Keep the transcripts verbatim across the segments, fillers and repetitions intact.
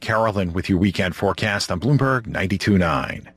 Carolyn with your weekend forecast on Bloomberg ninety-two point nine.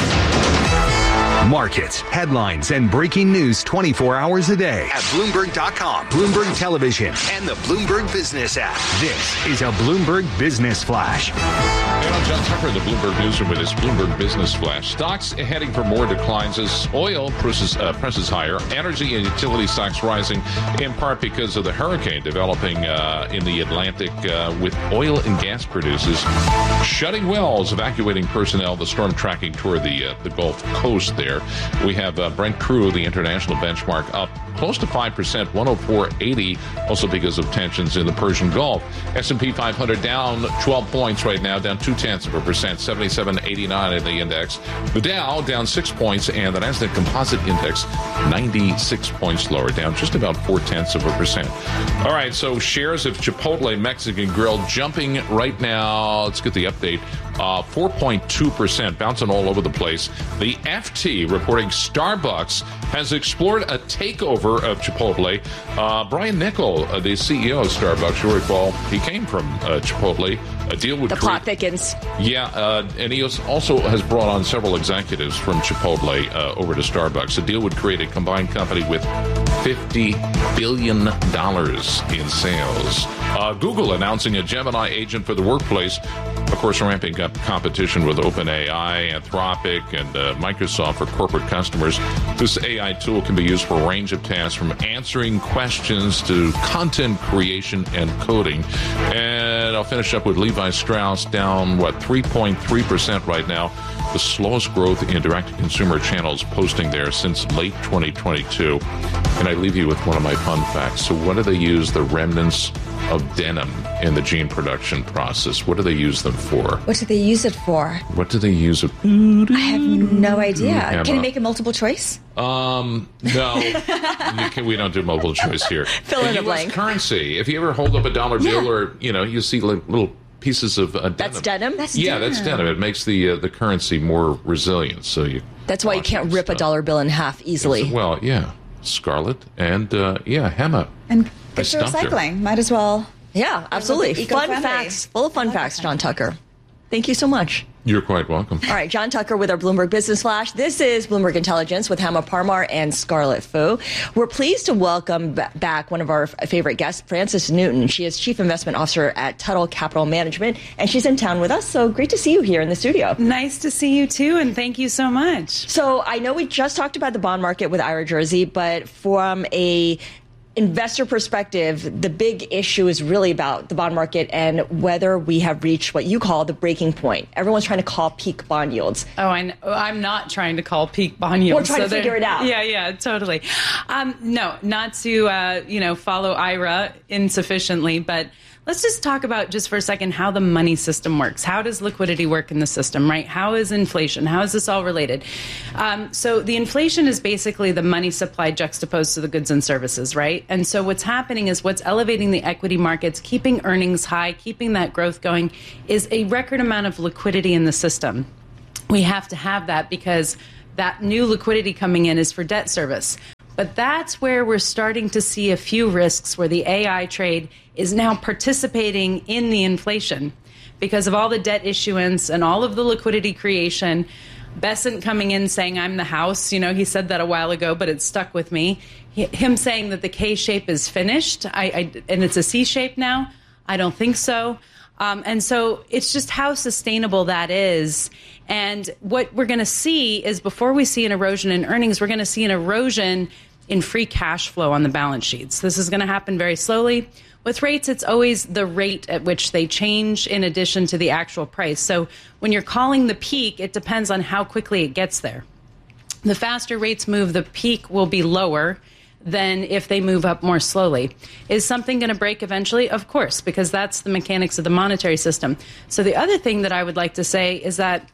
Markets, headlines, and breaking news twenty-four hours a day at Bloomberg dot com, Bloomberg Television, and the Bloomberg Business app. This is a Bloomberg Business Flash. And I'm John Tucker in the Bloomberg Newsroom with this Bloomberg Business Flash. Stocks heading for more declines as oil presses, uh, presses higher. Energy and utility stocks rising in part because of the hurricane developing uh, in the Atlantic uh, with oil and gas producers shutting wells, evacuating personnel. The storm tracking toward the, uh, the Gulf Coast there. We have uh, Brent Crude, the international benchmark, up close to five percent, one oh four eighty, also because of tensions in the Persian Gulf. S and P five hundred down twelve points right now, down two-tenths of a percent, seventy-seven eighty-nine in the index. The Dow down six points, and the Nasdaq Composite Index ninety-six points lower, down just about four-tenths of a percent. All right, so shares of Chipotle Mexican Grill jumping right now. Let's get the update. Uh, four point two percent, bouncing all over the place. The F T reporting Starbucks has explored a takeover of Chipotle. Uh, Brian Niccol, uh, the C E O of Starbucks, you'll recall, he came from uh, Chipotle. A deal would the create, plot thickens. Yeah, uh, and he also has brought on several executives from Chipotle uh, over to Starbucks. A deal would create a combined company with fifty billion dollars in sales. Uh, Google announcing a Gemini agent for the workplace. Of course, ramping up competition with OpenAI, Anthropic, and uh, Microsoft for corporate customers. This A I tool can be used for a range of tasks, from answering questions to content creation and coding. And I'll finish up with Levi Strauss, down, what, three point three percent right now. The slowest growth in direct-to-consumer channels posting there since late twenty twenty-two. And I leave you with one of my fun facts. So what do they use the remnants of denim in the jean production process? What do they use them for? What do they use it for? What do they use it? I have no idea. Emma. Can you make a multiple choice? Um, no, you can, we don't do multiple choice here. Fill in a blank. Currency. If you ever hold up a dollar bill, Yeah. or you know, you see like little pieces of uh, denim. That's denim? That's yeah, denim. that's denim. It makes the uh, the currency more resilient. So you. That's why you can't rip a dollar bill in half easily. Well, yeah, Scarlett and uh, yeah, Hema. And I good for stumped her. recycling. Might as well. Yeah, absolutely. Fun eco-friendly. facts. Full of fun facts, John Tucker. Thank you so much. You're quite welcome. All right, John Tucker with our Bloomberg Business Flash. This is Bloomberg Intelligence with Hema Parmar and Scarlett Fu. We're pleased to welcome b- back one of our f- favorite guests, Frances Newton. She is Chief Investment Officer at Tuttle Capital Management, and she's in town with us. So great to see you here in the studio. Nice to see you too, and thank you so much. So I know we just talked about the bond market with Ira Jersey, but from a investor perspective, the big issue is really about the bond market and whether we have reached what you call the breaking point. Everyone's trying to call peak bond yields. Oh, I know. I'm not trying to call peak bond yields. We're trying so to figure it out. Yeah, yeah, totally. Um, no, not to uh, you know follow Ira insufficiently, but let's just talk about just for a second how the money system works. How does liquidity work in the system, right? How is inflation? How is this all related? Um, so the inflation is basically the money supply juxtaposed to the goods and services, right? And so what's happening is what's elevating the equity markets, keeping earnings high, keeping that growth going, is a record amount of liquidity in the system. We have to have that because that new liquidity coming in is for debt service. But that's where we're starting to see a few risks where the A I trade is now participating in the inflation because of all the debt issuance and all of the liquidity creation. Bessent coming in saying, I'm the house. You know, he said that a while ago, but it stuck with me. He, him saying that the K-shape is finished I, I, and it's a C-shape now. I don't think so. Um, and so it's just how sustainable that is. And what we're going to see is before we see an erosion in earnings, we're going to see an erosion in free cash flow on the balance sheets. This is going to happen very slowly. With rates, it's always the rate at which they change in addition to the actual price. So when you're calling the peak, it depends on how quickly it gets there. The faster rates move, the peak will be lower than if they move up more slowly. Is something going to break eventually? Of course, because that's the mechanics of the monetary system. So the other thing that I would like to say is that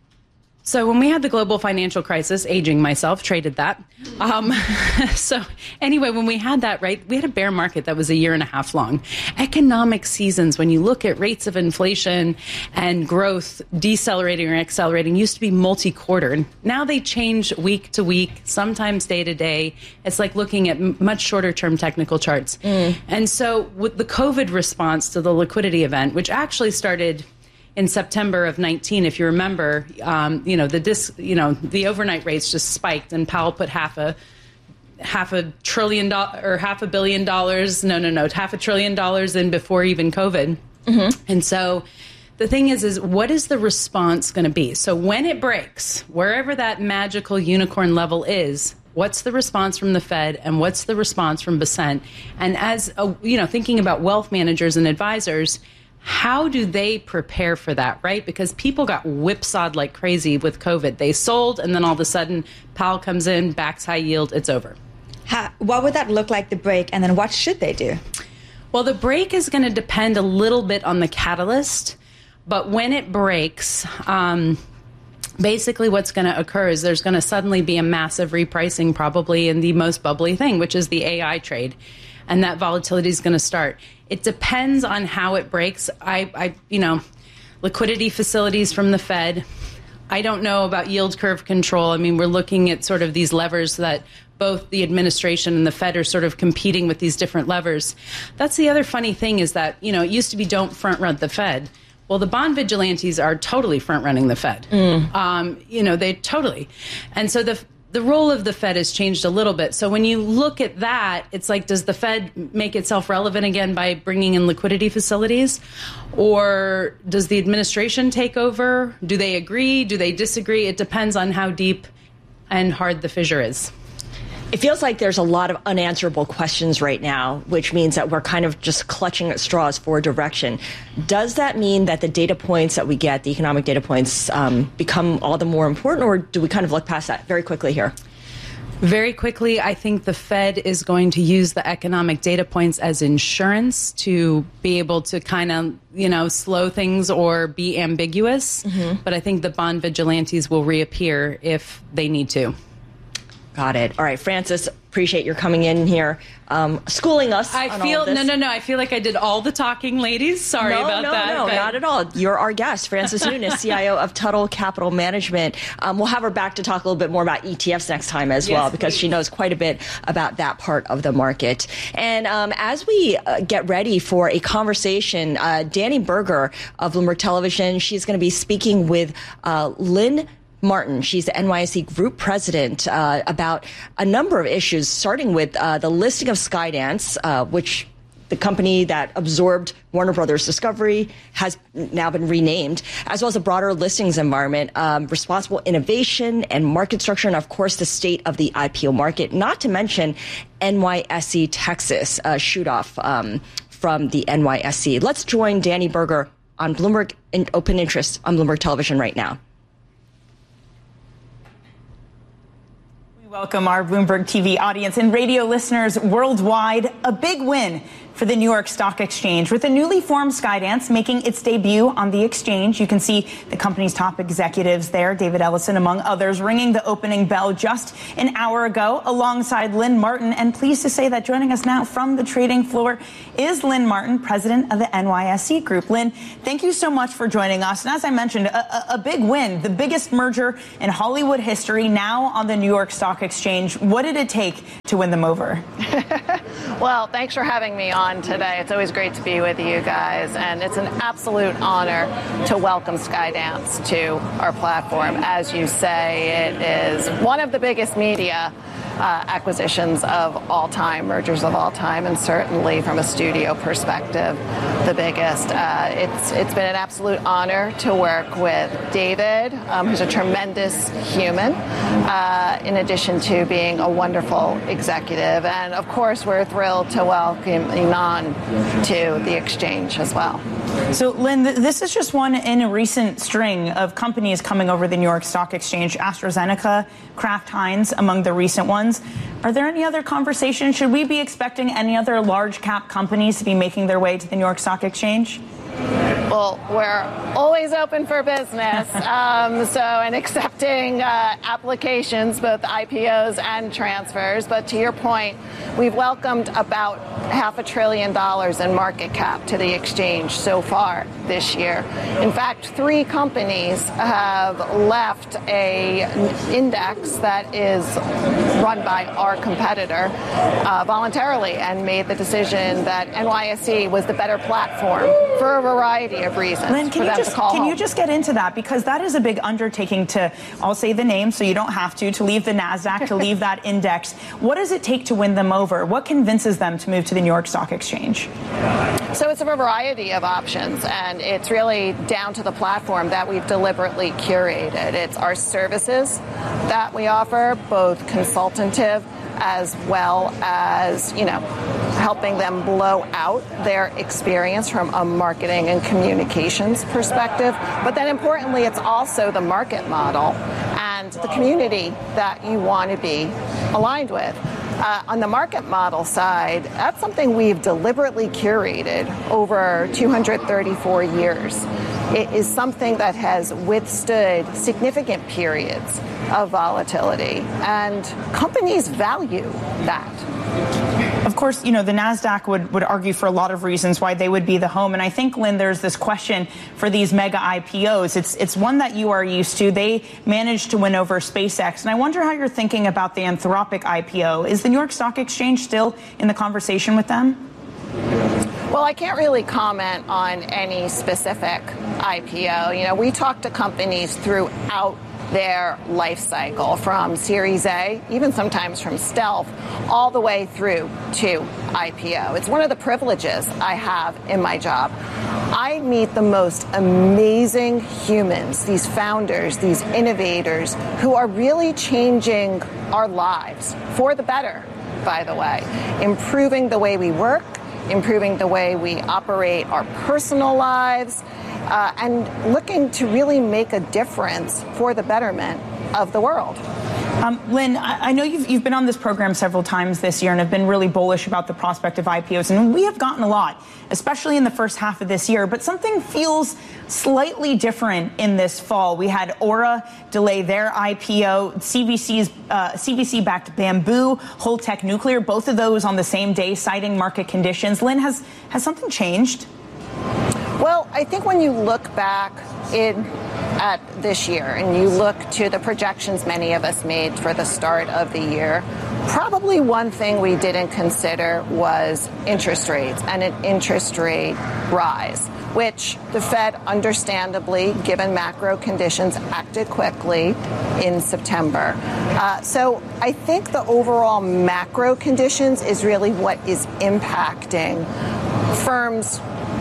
So when we had the global financial crisis, aging myself, traded that. Um, so anyway, when we had that, right, we had a bear market that was a year and a half long. Economic seasons, when you look at rates of inflation and growth decelerating or accelerating, used to be multi-quarter. Now they change week to week, sometimes day to day. It's like looking at m- much shorter term technical charts. Mm. And so with the COVID response to the liquidity event, which actually started in September of nineteen, if you remember, um, you know, the dis, you know, the overnight rates just spiked, and Powell put half a half a trillion dollars or half a billion dollars, no, no, no, half a trillion dollars in before even COVID. Mm-hmm. And so the thing is, is what is the response going to be? So when it breaks, wherever that magical unicorn level is, what's the response from the Fed and what's the response from Bessent? And as, a, you know, thinking about wealth managers and advisors, how do they prepare for that, right? Because people got whipsawed like crazy with COVID. They sold, and then all of a sudden, Powell comes in, backs high yield, it's over. How, what would that look like, the break, and then what should they do? Well, the break is going to depend a little bit on the catalyst, but when it breaks, um, basically what's going to occur is there's going to suddenly be a massive repricing, probably in the most bubbly thing, which is the A I trade, and that volatility is going to start. It depends on how it breaks. I, I, you know, liquidity facilities from the Fed. I don't know about yield curve control. I mean, we're looking at sort of these levers that both the administration and the Fed are sort of competing with these different levers. That's the other funny thing is that, you know, it used to be don't front run the Fed. Well, the bond vigilantes are totally front running the Fed. Mm. Um, you know, they totally. And so the the role of the Fed has changed a little bit. So when you look at that, it's like, does the Fed make itself relevant again by bringing in liquidity facilities? Or does the administration take over? Do they agree? Do they disagree? It depends on how deep and hard the fissure is. It feels like there's a lot of unanswerable questions right now, which means that we're kind of just clutching at straws for direction. Does that mean that the data points that we get, the economic data points, um, become all the more important, or do we kind of look past that very quickly here? Very quickly, I think the Fed is going to use the economic data points as insurance to be able to kind of, you know, slow things or be ambiguous. Mm-hmm. But I think the bond vigilantes will reappear if they need to. Got it. All right, Frances, appreciate your coming in here, um, schooling us. I on feel all of this. no, no, no. I feel like I did all the talking, ladies. Sorry no, about no, that. No, no, not at all. You're our guest, Frances Nunes, C I O of Tuttle Capital Management. Um, we'll have her back to talk a little bit more about E T Fs next time as yes, well, because please. She knows quite a bit about that part of the market. And um, as we uh, get ready for a conversation, uh, Dani Burger of Bloomberg Television, she's going to be speaking with uh, Lynn Martin. She's the N Y S E Group President uh, about a number of issues, starting with uh, the listing of Skydance, uh, which the company that absorbed Warner Brothers Discovery has now been renamed, as well as a broader listings environment, um, responsible innovation and market structure, and of course the state of the I P O market, not to mention N Y S E Texas, uh, shoot off um, from the N Y S E. Let's join Dani Burger on Bloomberg in Open Interest on Bloomberg Television right now. Welcome our Bloomberg T V audience and radio listeners worldwide. A big win for the New York Stock Exchange, with the newly formed Skydance making its debut on the exchange. You can see the company's top executives there, David Ellison among others, ringing the opening bell just an hour ago alongside Lynn Martin. And pleased to say that joining us now from the trading floor is Lynn Martin, president of the N Y S E Group. Lynn, thank you so much for joining us. And as I mentioned, a, a big win, the biggest merger in Hollywood history, now on the New York Stock Exchange. What did it take to win them over? Well, thanks for having me on today. It's always great to be with you guys, and it's an absolute honor to welcome Skydance to our platform. As you say, it is one of the biggest media uh, acquisitions of all time, mergers of all time, and certainly from a studio perspective, the biggest. Uh, it's it's been an absolute honor to work with David, um, who's a tremendous human, uh, in addition to being a wonderful executive. And of course, we're thrilled to welcome Ynon to the exchange as well. So, Lynn, th- this is just one in a recent string of companies coming over the New York Stock Exchange. AstraZeneca, Kraft Heinz, among the recent ones. Are there any other conversations? Should we be expecting any other large cap companies to be making their way to the New York Stock Exchange? Well, we're always open for business, um, so and accepting uh, applications, both I P Os and transfers. But to your point, we've welcomed about half a trillion dollars in market cap to the exchange so far this year. In fact, three companies have left a index that is run by our competitor uh, voluntarily and made the decision that N Y S E was the better platform for a variety of reasons. Lynn, can, for you them just, to call can home. you just get into that? Because that is a big undertaking to, I'll say the name so you don't have to, to leave the NASDAQ, to leave that index. What does it take to win them over? What convinces them to move to the New York Stock Exchange? So it's a variety of options, and it's really down to the platform that we've deliberately curated. It's our services that we offer, both consultative as well as, you know, helping them blow out their experience from a marketing and communications perspective. But then importantly, it's also the market model and the community that you want to be aligned with. Uh, on the market model side, that's something we've deliberately curated over two hundred thirty-four years. It is something that has withstood significant periods of volatility, and companies value that. Of course, you know, the NASDAQ would, would argue for a lot of reasons why they would be the home. And I think, Lynn, there's this question for these mega I P Os. It's it's one that you are used to. They managed to win over SpaceX. And I wonder how you're thinking about the Anthropic I P O. Is the New York Stock Exchange still in the conversation with them? Well, I can't really comment on any specific I P O. You know, we talk to companies throughout their life cycle, from Series A, even sometimes from stealth, all the way through to I P O. It's one of the privileges I have in my job. I meet the most amazing humans, these founders, these innovators, who are really changing our lives for the better, by the way, improving the way we work, improving the way we operate our personal lives, uh, and looking to really make a difference for the betterment of the world. Um, Lynn, I, I know you've, you've been on this program several times this year and have been really bullish about the prospect of I P Os, and we have gotten a lot, especially in the first half of this year, but something feels slightly different in this fall. We had Aura delay their I P O, C V C's, uh, C V C-backed Bamboo, Holtec Nuclear, both of those on the same day, citing market conditions. Lynn, has, has something changed? Well, I think when you look back in at this year and you look to the projections many of us made for the start of the year, probably one thing we didn't consider was interest rates and an interest rate rise, which the Fed, understandably, given macro conditions, acted quickly in September. Uh, so I think the overall macro conditions is really what is impacting firms'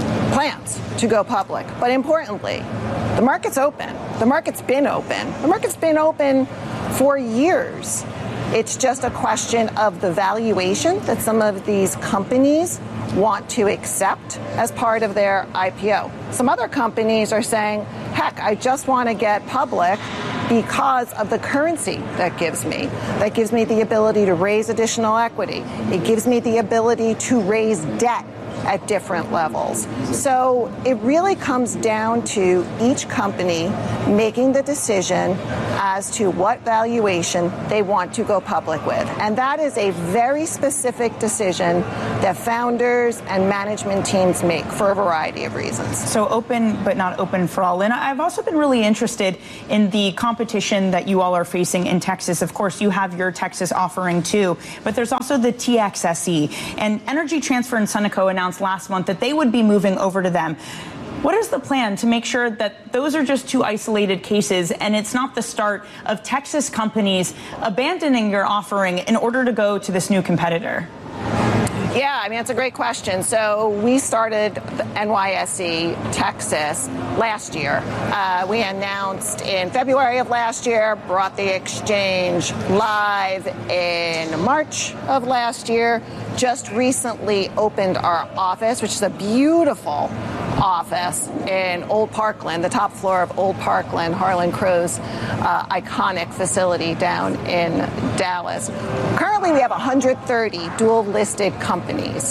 plans to go public. But importantly, the market's open. The market's been open. The market's been open for years. It's just a question of the valuation that some of these companies want to accept as part of their I P O. Some other companies are saying, heck, I just want to get public because of the currency that gives me. That gives me the ability to raise additional equity. It gives me the ability to raise debt at different levels. So it really comes down to each company making the decision as to what valuation they want to go public with. And that is a very specific decision that founders and management teams make for a variety of reasons. So open, but not open for all. And I've also been really interested in the competition that you all are facing in Texas. Of course, you have your Texas offering too, but there's also the T X S E. And Energy Transfer and Sunoco announced last month that they would be moving over to them. What is the plan to make sure that those are just two isolated cases and it's not the start of Texas companies abandoning your offering in order to go to this new competitor? Yeah, I mean, it's a great question. So we started N Y S E Texas last year. Uh, we announced in February of last year, brought the exchange live in March of last year, just recently opened our office, which is a beautiful office in Old Parkland, the top floor of Old Parkland, Harlan Crow's uh, iconic facility down in Dallas. Currently, we have one hundred thirty dual-listed companies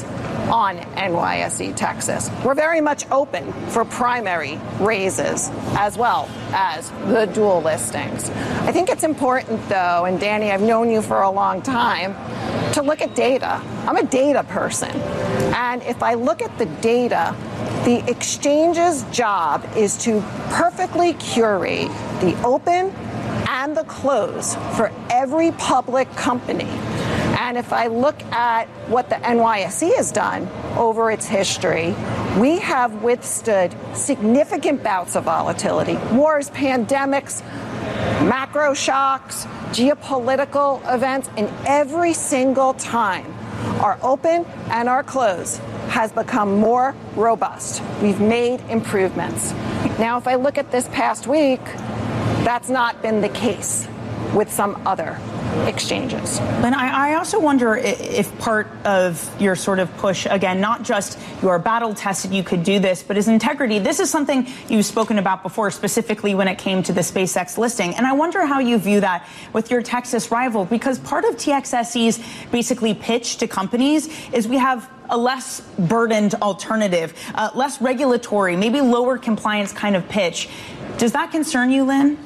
on N Y S E Texas. We're very much open for primary raises as well as the dual listings. I think it's important, though, and Danny, I've known you for a long time, to look at data. I'm a data person. And if I look at the data, the exchange's job is to perfectly curate the open and the close for every public company. And if I look at what the N Y S E has done over its history, we have withstood significant bouts of volatility, wars, pandemics, macro shocks, geopolitical events, and every single time our open and our close has become more robust. We've made improvements. Now, if I look at this past week, that's not been the case with some other exchanges. And I, I also wonder if part of your sort of push, again, not just you are battle tested, you could do this, but is integrity. This is something you've spoken about before, specifically when it came to the SpaceX listing. And I wonder how you view that with your Texas rival, because part of T X S E's basically pitch to companies is we have a less burdened alternative, uh, less regulatory, maybe lower compliance kind of pitch. Does that concern you, Lynn?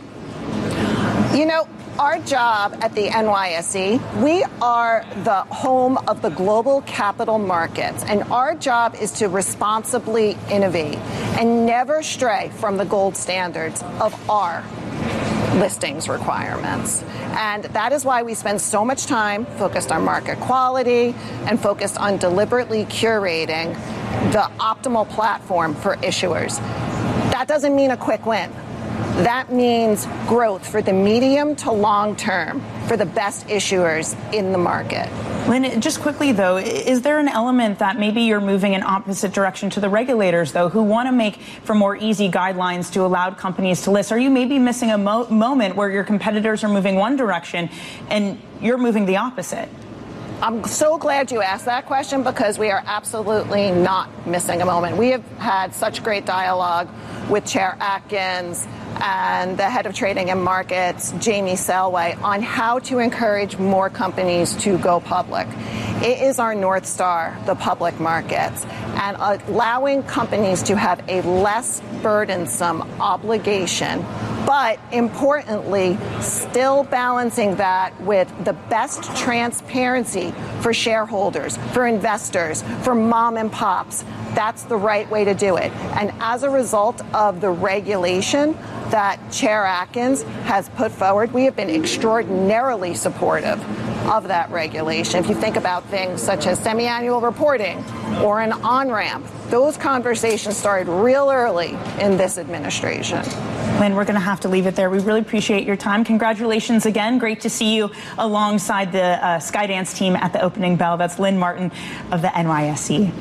You know, our job at the N Y S E, we are the home of the global capital markets, and our job is to responsibly innovate and never stray from the gold standards of our listings requirements. And that is why we spend so much time focused on market quality and focused on deliberately curating the optimal platform for issuers. That doesn't mean a quick win. That means growth for the medium to long term for the best issuers in the market. Lynn, just quickly, though, is there an element that maybe you're moving in opposite direction to the regulators, though, who want to make for more easy guidelines to allow companies to list? Are you maybe missing a mo- moment where your competitors are moving one direction and you're moving the opposite? I'm so glad you asked that question, because we are absolutely not missing a moment. We have had such great dialogue with Chair Atkins and the head of trading and markets, Jamie Selway, on how to encourage more companies to go public. It is our North Star, the public markets, and allowing companies to have a less burdensome obligation, but importantly, still balancing that with the best transparency for shareholders, for investors, for mom and pops. That's the right way to do it. And as a result of the regulation that Chair Atkins has put forward, we have been extraordinarily supportive of that regulation. If you think about things such as semi-annual reporting or an on-ramp, those conversations started real early in this administration. Lynn, we're going to have to leave it there. We really appreciate your time. Congratulations again. Great to see you alongside the uh, Skydance team at the opening bell. That's Lynn Martin of the N Y S E.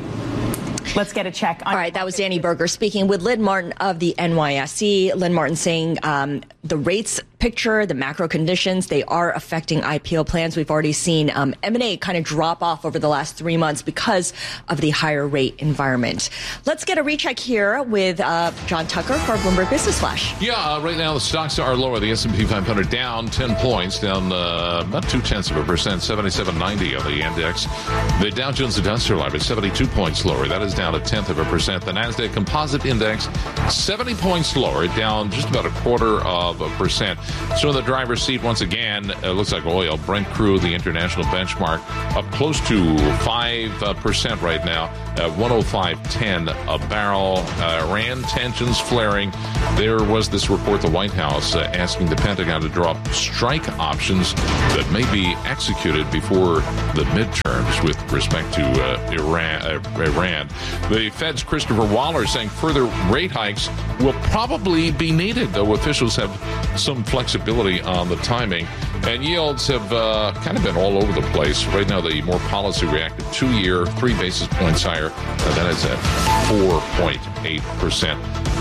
Let's get a check. All right, that was Danny Berger speaking with Lynn Martin of the N Y S E. Lynn Martin saying um, the rates picture, the macro conditions, they are affecting I P O plans. We've already seen um, M and A kind of drop off over the last three months because of the higher rate environment. Let's get a recheck here with uh, John Tucker for Bloomberg Business Flash. Yeah, uh, right now the stocks are lower. The S and P five hundred down ten points, down uh, about two-tenths of a percent, seventy-seven ninety on the index. The Dow Jones Industrial Average, seventy-two points lower. That is down a tenth of a percent. The NASDAQ Composite Index, seventy points lower, down just about a quarter of a percent. So in the driver's seat, once again, it looks like oil. Brent crude, the international benchmark, up close to five percent right now, at one oh five ten a barrel. Uh, Iran tensions flaring. There was this report, the White House, uh, asking the Pentagon to draw up strike options that may be executed before the midterms with respect to uh, Iran, uh, Iran. The Fed's Christopher Waller saying further rate hikes will probably be needed, though officials have some flexibility on the timing. And yields have uh, kind of been all over the place. Right now, the more policy reactive two-year, three basis points higher. Uh, that is at four point eight percent.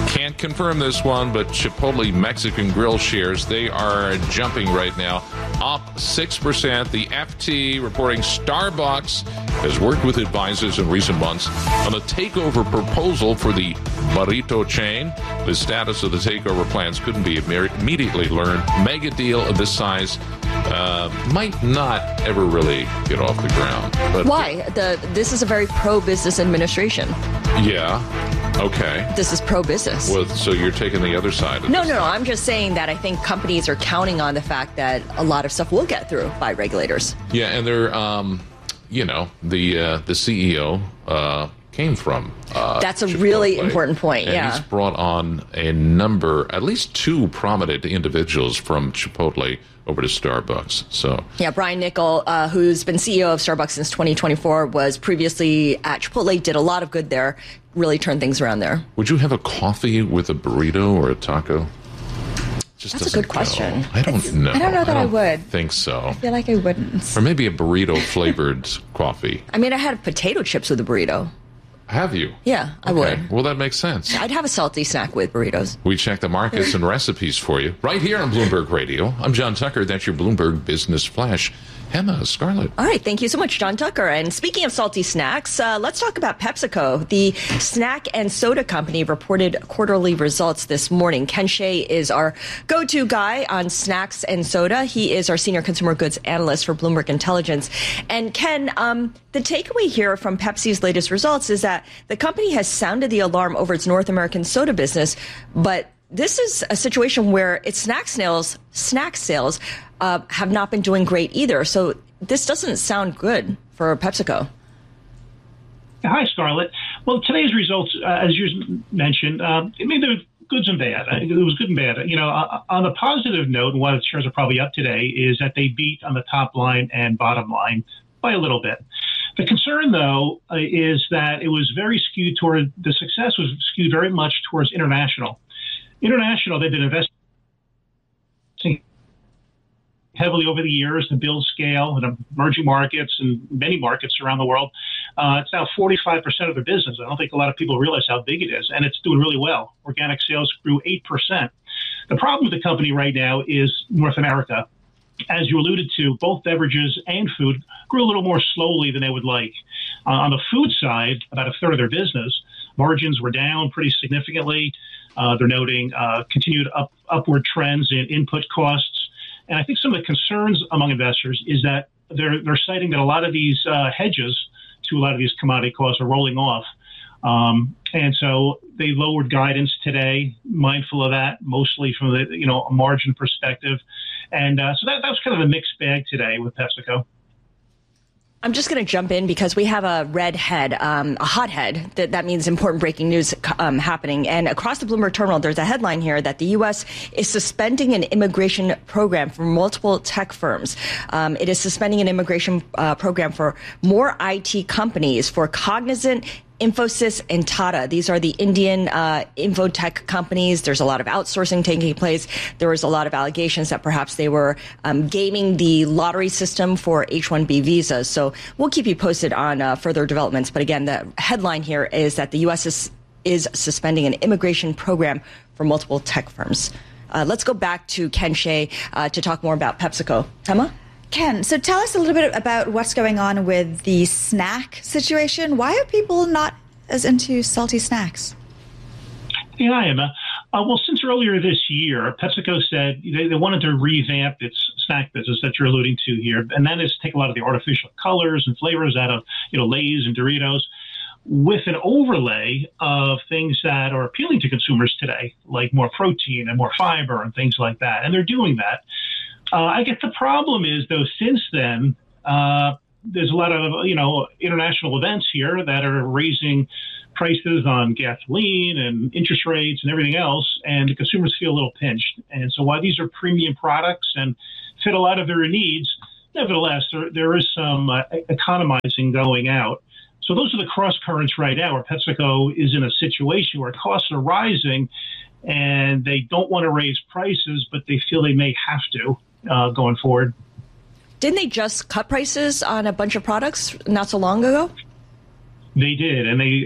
Can't confirm this one, but Chipotle Mexican Grill shares, they are jumping right now, up six percent. The F T reporting Starbucks has worked with advisors in recent months on a takeover proposal for the burrito chain. The status of the takeover plans couldn't be immediately learned. Mega deal of this size uh, might not ever really get off the ground. But Why? The This is a very pro-business administration. Yeah. Okay. This is pro-business. Well, so you're taking the other side of No, this. no, no. I'm just saying that I think companies are counting on the fact that a lot of stuff will get through by regulators. Yeah, and they're, um, you know, the uh, the C E O uh, came from uh, That's a Chipotle, really important point, and yeah. he's brought on a number, at least two prominent individuals from Chipotle over to Starbucks. So Yeah, Brian Nickel, uh, who's been C E O of Starbucks since twenty twenty-four, was previously at Chipotle, did a lot of good there, really turned things around there. would you have a coffee with a burrito or a taco? Just That's a doesn't good question. go. I don't It's- know. I don't know that I would. think so. I feel like I wouldn't. Or maybe a burrito-flavored coffee. I mean, I had potato chips with a burrito. Have you? Yeah, I Okay. would. Well, that makes sense. I'd have a salty snack with burritos. We check the markets and recipes for you right here on Bloomberg Radio. I'm John Tucker. That's your Bloomberg Business Flash. Emma, Scarlett. All right, thank you so much, John Tucker. And speaking of salty snacks, uh, let's talk about PepsiCo. The snack and soda company reported quarterly results this morning. Ken Shea is our go-to guy on snacks and soda. He is our senior consumer goods analyst for Bloomberg Intelligence. And Ken, um, the takeaway here from Pepsi's latest results is that the company has sounded the alarm over its North American soda business, but this is a situation where its snack sales, snack sales, uh, have not been doing great either. So this doesn't sound good for PepsiCo. Hi, Scarlett. Well, today's results, uh, as you mentioned, uh, I mean, there were goods and bad. It was good and bad. You know, uh, on the positive note, and why the shares are probably up today, is that they beat on the top line and bottom line by a little bit. The concern, though, uh, is that it was very skewed toward, the success was skewed very much towards international. International, they've been investing heavily over the years to build scale in emerging markets and many markets around the world. Uh, it's now forty-five percent of their business. I don't think a lot of people realize how big it is, and it's doing really well. Organic sales grew eight percent. The problem with the company right now is North America. As you alluded to, both beverages and food grew a little more slowly than they would like. Uh, on the food side, about a third of their business, margins were down pretty significantly. Uh, they're noting uh, continued up, upward trends in input costs. And I think some of the concerns among investors is that they're, they're citing that a lot of these uh, hedges to a lot of these commodity costs are rolling off. Um, and so they lowered guidance today, mindful of that, mostly from the, you know, a margin perspective. And uh, so that, that was kind of a mixed bag today with PepsiCo. I'm just going to jump in because we have a red head, um, a hot head. That, that means important breaking news um, happening. And across the Bloomberg terminal, there's a headline here that the U S is suspending an immigration program for multiple tech firms. Um, it is suspending an immigration uh, program for more I T companies, for Cognizant, Infosys, and Tata. These are the Indian uh, infotech companies. There's a lot of outsourcing taking place. There was a lot of allegations that perhaps they were um, gaming the lottery system for H one B visas. So we'll keep you posted on uh, further developments. But again, the headline here is that the U S is, is suspending an immigration program for multiple tech firms. Uh, let's go back to Ken Shea uh, to talk more about PepsiCo. Emma? Ken, so tell us a little bit about what's going on with the snack situation. Why are people not as into salty snacks? Yeah, hi, Emma. Uh, well, since earlier this year, PepsiCo said they, they wanted to revamp its snack business that you're alluding to here, and that is take a lot of the artificial colors and flavors out of, you know, Lay's and Doritos, with an overlay of things that are appealing to consumers today, like more protein and more fiber and things like that. And they're doing that. Uh, I guess the problem is, though, since then, uh, there's a lot of, you know, international events here that are raising prices on gasoline and interest rates and everything else, and the consumers feel a little pinched. And so while these are premium products and fit a lot of their needs, nevertheless, there, there is some uh, economizing going out. So those are the cross currents right now, where PepsiCo is in a situation where costs are rising and they don't want to raise prices, but they feel they may have to. Uh, going forward. Didn't they just cut prices on a bunch of products not so long ago? They did, and they